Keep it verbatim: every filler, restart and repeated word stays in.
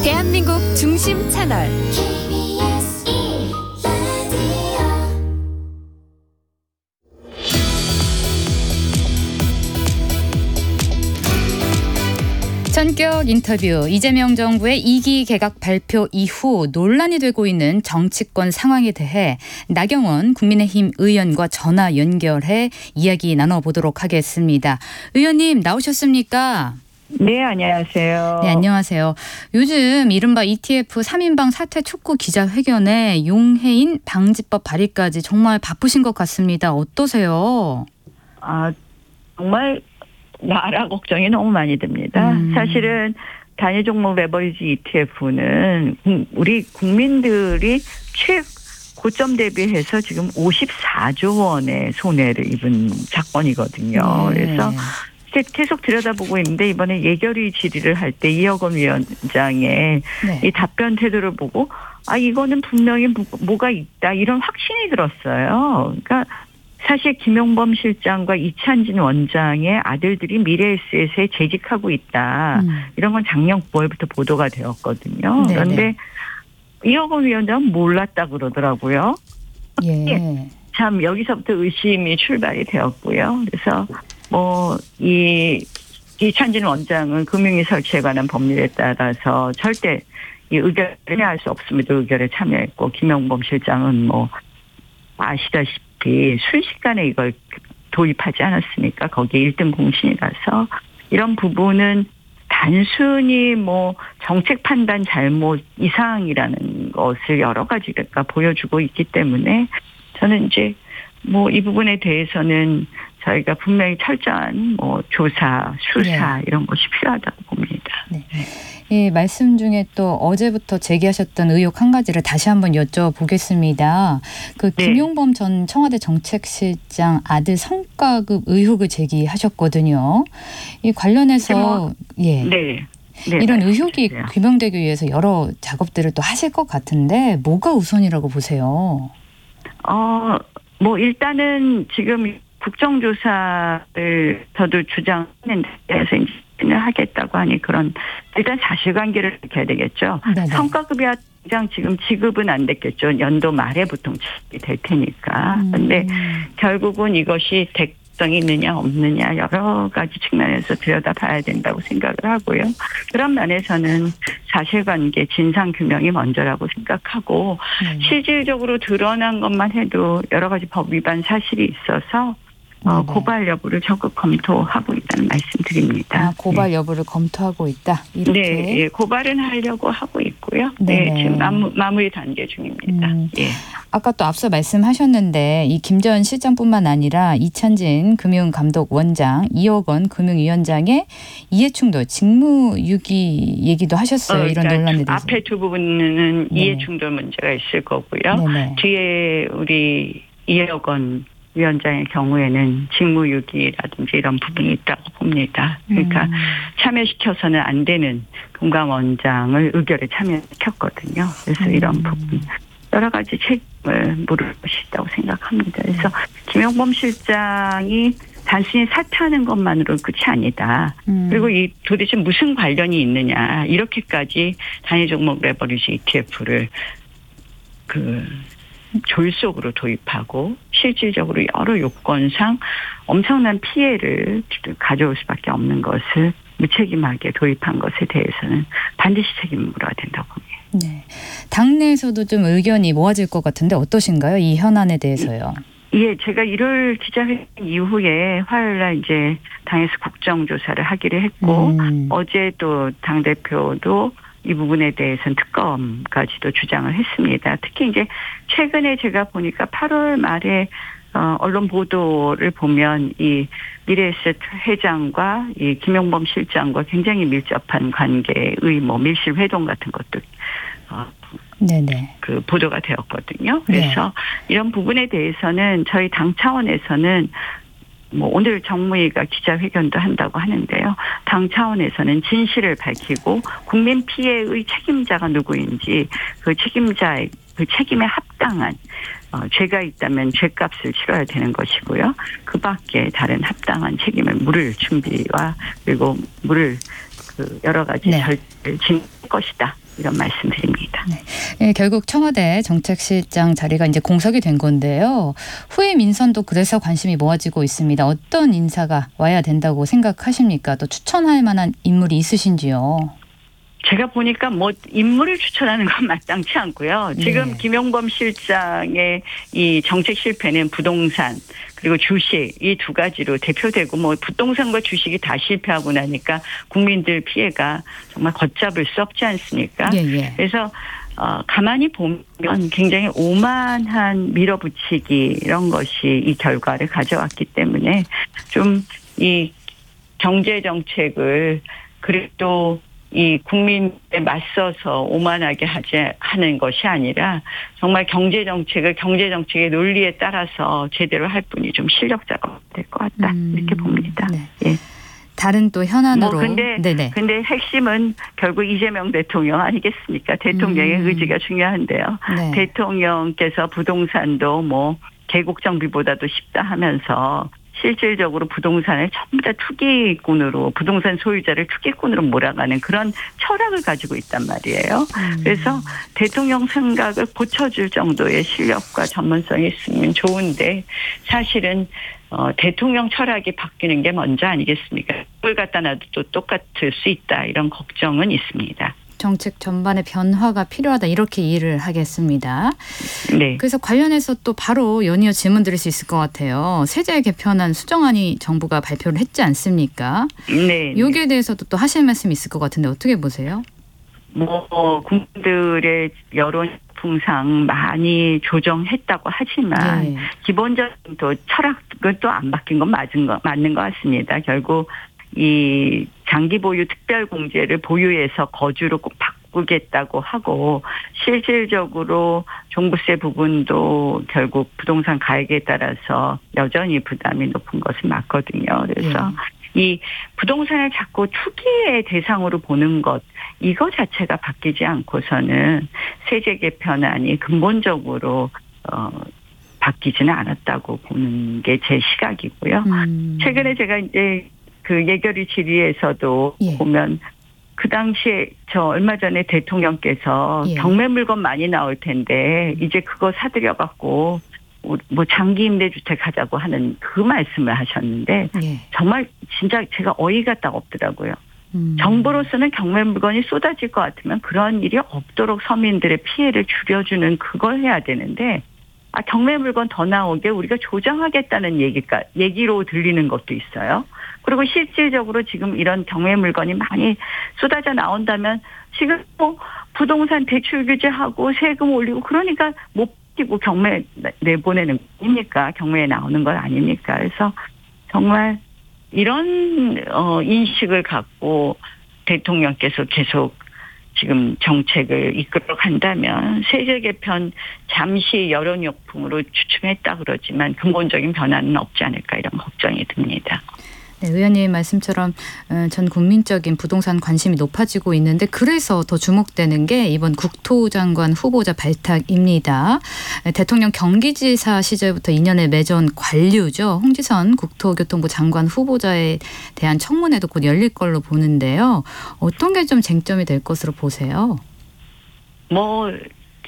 대한민국 중심 채널 케이비에스 일 라디오. 전격 인터뷰. 이재명 정부의 이 기 개각 발표 이후 논란이 되고 있는 정치권 상황에 대해 나경원 국민의힘 의원과 전화 연결해 이야기 나눠보도록 하겠습니다. 의원님 나오셨습니까? 네, 안녕하세요. 네, 안녕하세요. 요즘 이른바 이티에프 삼 인방 사퇴 촉구 기자회견에 용해인 방지법 발의까지 정말 바쁘신 것 같습니다. 어떠세요? 아, 정말 나라 걱정이 너무 많이 됩니다. 음. 사실은 단위 종목 레버리지 이티에프는 우리 국민들이 최고점 대비해서 지금 오십사조 원의 손해를 입은 사건이거든요. 네. 그래서 계속 들여다보고 있는데 이번에 예결위 질의를 할 때 이혁원 위원장의 네. 이 답변 태도를 보고 아 이거는 분명히 뭐가 있다 이런 확신이 들었어요. 그러니까 사실 김용범 실장과 이찬진 원장의 아들들이 미래에셋에 재직하고 있다. 음. 이런 건 작년 구월부터 보도가 되었거든요. 네네. 그런데 이혁원 위원장은 몰랐다 그러더라고요. 예. 참 여기서부터 의심이 출발이 되었고요. 그래서 뭐 이 이찬진 원장은 금융위 설치에 관한 법률에 따라서 절대 이 의결을 할 수 없음에도 의결에 참여했고 김용범 실장은 뭐 아시다시피 순식간에 이걸 도입하지 않았으니까 거기에 일 등 공신이라서 이런 부분은 단순히 뭐 정책 판단 잘못 이상이라는 것을 여러 가지가 보여주고 있기 때문에 저는 이제 뭐 이 부분에 대해서는 저희가 분명히 철저한 뭐 조사, 수사 네. 이런 것이 필요하다고 봅니다. 네. 이 말씀 중에 또 어제부터 제기하셨던 의혹 한 가지를 다시 한번 여쭤보겠습니다. 그 네. 김용범 전 청와대 정책실장 아들 성과급 의혹을 제기하셨거든요. 이 관련해서 뭐, 예. 네. 네, 이런 의혹이 말씀주세요. 규명되기 위해서 여러 작업들을 또 하실 것 같은데 뭐가 우선이라고 보세요? 어, 뭐 일단은 지금 국정조사를 저도 주장했는데 그래서 이제 하겠다고 하니 그런 일단 사실관계를 지켜야 되겠죠. 네네. 성과급이 당장 지금 지급은 안 됐겠죠. 연도 말에 보통 지급이 될 테니까. 그런데 음. 결국은 이것이 대성이 있느냐 없느냐 여러 가지 측면에서 들여다봐야 된다고 생각을 하고요. 그런 면에서는 사실관계 진상규명이 먼저라고 생각하고 음. 실질적으로 드러난 것만 해도 여러 가지 법 위반 사실이 있어서 어, 네네. 고발 여부를 적극 검토하고 있다는 말씀드립니다. 아, 고발 여부를 검토하고 있다. 이렇게. 네, 예, 고발은 하려고 하고 있고요. 네, 네네. 지금 마무, 마무리 단계 중입니다. 음. 예. 아까 또 앞서 말씀하셨는데 이 김 전 실장뿐만 아니라 이찬진 금융감독원장, 이혁원 금융위원장의 이해충돌, 직무유기 얘기도 하셨어요. 어, 이런 그러니까 논란에 대해서. 앞에 두 부분은 네. 이해충돌 문제가 있을 거고요. 네네. 뒤에 우리 이혁원 위원장의 경우에는 직무유기라든지 이런 부분이 있다고 봅니다. 그러니까 음. 참여시켜서는 안 되는 금감원장을 의결에 참여시켰거든요. 그래서 음. 이런 부분 여러 가지 책임을 물을 것이 있다고 생각합니다. 그래서 김용범 실장이 단순히 사퇴하는 것만으로는 끝이 아니다. 음. 그리고 이 도대체 무슨 관련이 있느냐. 이렇게까지 단위 종목 레버리지 이티에프를 그 졸속으로 도입하고 실질적으로 여러 요건상 엄청난 피해를 가져올 수밖에 없는 것을 무책임하게 도입한 것에 대해서는 반드시 책임을 물어야 된다고 봅니다. 네. 당내에서도 좀 의견이 모아질 것 같은데 어떠신가요? 이 현안에 대해서요. 예, 제가 일월 기자회견 이후에 화요일 날 이제 당에서 국정조사를 하기로 했고 음. 어제 또 당대표도 이 부분에 대해서는 특검까지도 주장을 했습니다. 특히 이제 최근에 제가 보니까 팔월 말에 어, 언론 보도를 보면 이 미래에셋 회장과 이 김용범 실장과 굉장히 밀접한 관계의 뭐 밀실 회동 같은 것도 어, 네네. 그 보도가 되었거든요. 그래서 네. 이런 부분에 대해서는 저희 당 차원에서는 뭐 오늘 정무위가 기자회견도 한다고 하는데요. 당 차원에서는 진실을 밝히고 국민 피해의 책임자가 누구인지 그 책임자의 그 책임에 합당한 어, 죄가 있다면 죄값을 치러야 되는 것이고요. 그 밖에 다른 합당한 책임을 물을 준비와 그리고 물을 그 여러 가지 네. 절차를 진행할 것이다. 이런 말씀드립니다. 네, 결국 청와대 정책실장 자리가 이제 공석이 된 건데요. 후임 인선도 그래서 관심이 모아지고 있습니다. 어떤 인사가 와야 된다고 생각하십니까? 또 추천할 만한 인물이 있으신지요? 제가 보니까 뭐 인물을 추천하는 건 마땅치 않고요. 지금 네. 김용범 실장의 이 정책 실패는 부동산 그리고 주식 이 두 가지로 대표되고 뭐 부동산과 주식이 다 실패하고 나니까 국민들 피해가 정말 걷잡을 수 없지 않습니까? 예, 예. 그래서 어, 가만히 보면 굉장히 오만한 밀어붙이기 이런 것이 이 결과를 가져왔기 때문에 좀 이 경제 정책을 그래도 이 국민에 맞서서 오만하게 하지 하는 것이 아니라 정말 경제 정책을 경제 정책의 논리에 따라서 제대로 할 분이 좀 실력자가 될 것 같다 음, 이렇게 봅니다. 네. 예. 다른 또 현안으로. 뭐 근데 네네. 근데 핵심은 결국 이재명 대통령 아니겠습니까? 대통령의 음. 의지가 중요한데요. 네. 대통령께서 부동산도 뭐 계곡 정비보다도 쉽다 하면서 실질적으로 부동산을 전부 다 투기꾼으로 부동산 소유자를 투기꾼으로 몰아가는 그런 철학을 가지고 있단 말이에요. 음. 그래서 대통령 생각을 고쳐줄 정도의 실력과 전문성이 있으면 좋은데 사실은 어, 대통령 철학이 바뀌는 게 먼저 아니겠습니까? 그걸 갖다 놔도 또 똑같을 수 있다 이런 걱정은 있습니다. 정책 전반의 변화가 필요하다 이렇게 이해를 하겠습니다. 네. 그래서 관련해서 또 바로 연이어 질문 드릴 수 있을 것 같아요. 세제 개편안 수정안이 정부가 발표를 했지 않습니까? 네. 여기에 대해서도 또 하실 말씀이 있을 것 같은데 어떻게 보세요? 뭐 국민들의 여론 풍상 많이 조정했다고 하지만 네. 기본적인 또 철학은 또 안 바뀐 건 맞은 거 맞는 것 같습니다. 결국 이 장기 보유 특별 공제를 보유해서 거주로 꼭 바꾸겠다고 하고 실질적으로 종부세 부분도 결국 부동산 가액에 따라서 여전히 부담이 높은 것은 맞거든요. 그래서 네. 이 부동산을 자꾸 투기의 대상으로 보는 것 이거 자체가 바뀌지 않고서는 세제 개편안이 근본적으로 어, 바뀌지는 않았다고 보는 게 제 시각이고요. 음. 최근에 제가 이제 그 예결위 질의에서도 예. 보면 그 당시에 저 얼마 전에 대통령께서 예. 경매 물건 많이 나올 텐데 이제 그거 사들여 갖고 뭐 장기 임대주택 하자고 하는 그 말씀을 하셨는데 예. 정말 진짜 제가 어이가 딱 없더라고요. 음. 정부로서는 경매 물건이 쏟아질 것 같으면 그런 일이 없도록 서민들의 피해를 줄여주는 그걸 해야 되는데 아 경매 물건 더 나오게 우리가 조정하겠다는 얘기가 얘기로 들리는 것도 있어요. 그리고 실질적으로 지금 이런 경매 물건이 많이 쏟아져 나온다면 지금 뭐 부동산 대출 규제하고 세금 올리고 그러니까 못 끼고 경매 내보내는 거 아닙니까? 경매에 나오는 건 아닙니까? 그래서 정말 이런 어 인식을 갖고 대통령께서 계속 지금 정책을 이끌어 간다면 세제 개편 잠시 여론욕풍으로 주춤했다 그러지만 근본적인 변화는 없지 않을까 이런 걱정이 듭니다. 네, 의원님 말씀처럼 전 국민적인 부동산 관심이 높아지고 있는데 그래서 더 주목되는 게 이번 국토장관 후보자 발탁입니다. 대통령 경기지사 시절부터 인연을 맺은 관료죠. 홍지선 국토교통부 장관 후보자에 대한 청문회도 곧 열릴 걸로 보는데요. 어떤 게 좀 쟁점이 될 것으로 보세요? 뭐